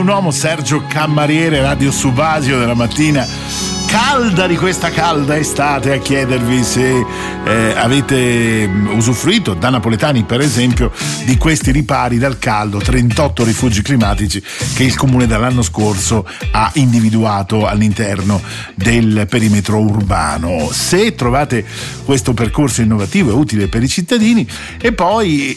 Un uomo, Sergio Cammariere, Radio Subasio della mattina calda di questa calda estate, a chiedervi se avete usufruito, da napoletani per esempio, di questi ripari dal caldo. 38 rifugi climatici che il comune dall'anno scorso ha individuato all'interno del perimetro urbano. Se trovate questo percorso innovativo e utile per i cittadini, e poi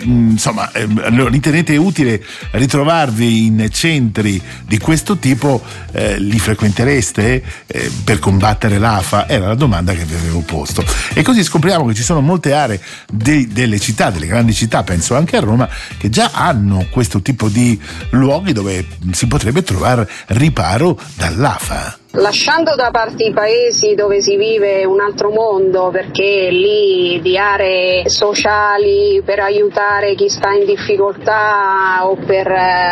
ritenete utile ritrovarvi in centri di questo tipo, li frequentereste per combattere l'AFA? Era la domanda che vi avevo posto. E così scopriamo che ci sono molte aree delle città, delle grandi città, penso anche a Roma, che già hanno questo tipo di luoghi dove si potrebbe trovare riparo dall'AFA. Lasciando da parte i paesi dove si vive un altro mondo, perché lì di aree sociali per aiutare chi sta in difficoltà o per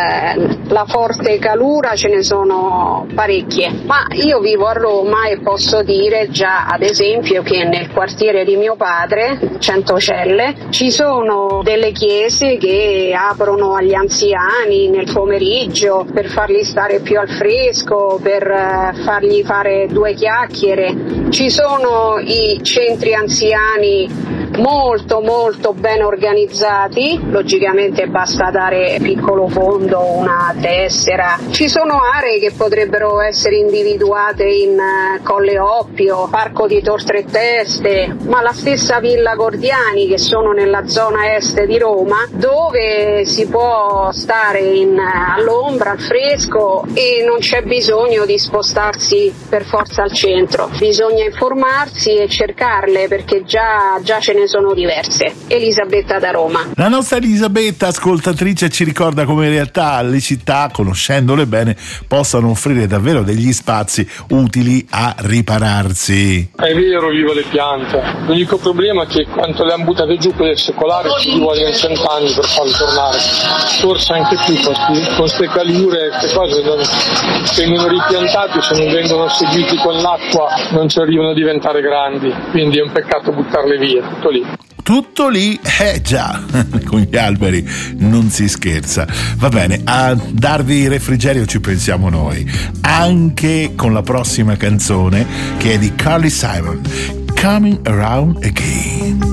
la forte calura ce ne sono parecchie, ma io vivo a Roma e posso dire già ad esempio che nel quartiere di mio padre, Centocelle, ci sono delle chiese che aprono agli anziani nel pomeriggio per farli stare più al fresco, per fargli fare due chiacchiere. Ci sono i centri anziani molto molto ben organizzati, logicamente basta dare piccolo fondo, una tessera. Ci sono aree che potrebbero essere individuate in Colle Oppio, Parco di Tor Tre Teste, ma la stessa Villa Gordiani, che sono nella zona est di Roma, dove si può stare all'ombra, al fresco, e non c'è bisogno di spostarsi per forza al centro. Bisogna informarsi e cercarle, perché già ce ne sono diverse. Elisabetta da Roma. La nostra Elisabetta, ascoltatrice, ci ricorda come in realtà le città, conoscendole bene, possano offrire davvero degli spazi utili a ripararsi. È vero, viva le piante. L'unico problema è che quando le hanno buttate giù quelle secolari ci vogliono 100 anni per farle tornare. Forse anche più, con queste caliure, queste cose vengono ripiantati, se non vengono seguiti con l'acqua non ci arrivano a diventare grandi, quindi è un peccato buttarle via. Tutto lì, già, con gli alberi non si scherza. Va bene, a darvi refrigerio ci pensiamo noi, anche con la prossima canzone, che è di Carly Simon, Coming Around Again.